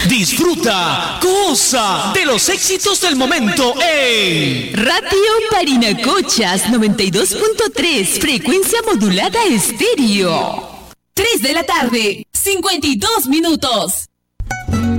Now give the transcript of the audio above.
Disfruta, goza de los éxitos del momento en Radio Parinacochas 92.3, frecuencia modulada estéreo. 3 de la tarde, 52 minutos.